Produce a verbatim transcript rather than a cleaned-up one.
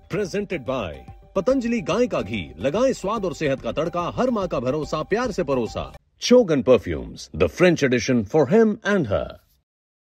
Presented by Patanjali गाय का घी, लगाएं स्वाद और सेहत का तड़का, हर माँ का भरोसा प्यार से परोसा। चोगन perfumes, the French addition for him and her.